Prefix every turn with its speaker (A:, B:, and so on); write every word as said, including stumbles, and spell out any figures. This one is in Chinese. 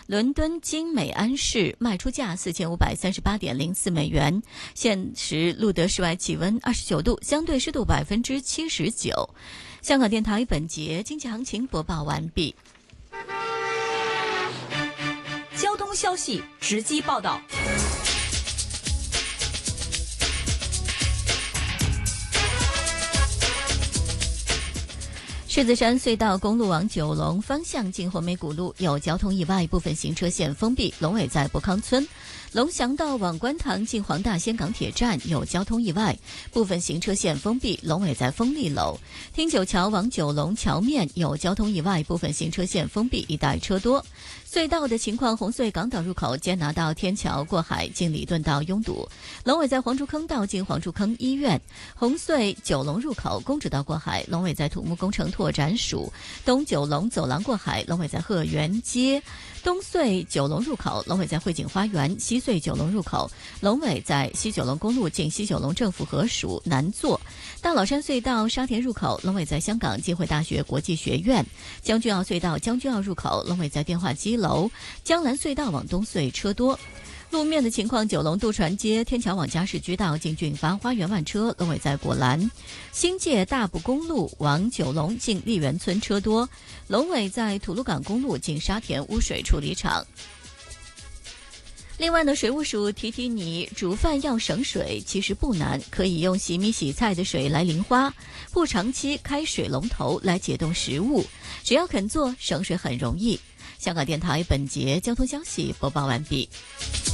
A: 伦敦金美安市卖出价四千五百三十八点零四美元。现时录得室外气温二十九度，相对湿度百分之七十九。香港电台本节经济行情播报完毕。
B: 交通消息直击报道。
A: 狮子山隧道公路往九龙方向进红梅谷路有交通意外，部分行车线封闭。龙尾在博康村。龙翔道往观塘进黄大仙港铁站有交通意外，部分行车线封闭。龙尾在丰利楼。汀九桥往九龙桥面有交通意外，部分行车线封闭，一带车多。隧道的情况，红隧港岛入口坚拿道天桥过海进礼顿道拥堵。龙尾在黄竹坑道进黄竹坑医院。红隧九龙入口公主道过海，龙尾在土木工程拓展署。东九龙走廊过海，龙尾在鹤园街。东隧九龙入口，龙尾在汇景花园。西隧九龙入口，龙尾在西九龙公路进西九龙政府合署南座。大老山隧道沙田入口，龙尾在香港浸会大学国际学院。将军澳隧道将军澳入口，龙尾在电话机楼。江南隧道往东隧车多。路面的情况，九龙渡船街天桥往嘉市居道进俊发花园慢车，龙尾在果栏。新界大埔公路往九龙进丽园村车多，龙尾在土鹿港公路进沙田污水处理厂。另外呢，水务署提提你，煮饭要省水，其实不难，可以用洗米洗菜的水来淋花，不长期开水龙头来解冻食物，只要肯做，省水很容易。香港电台本节交通消息播报完毕。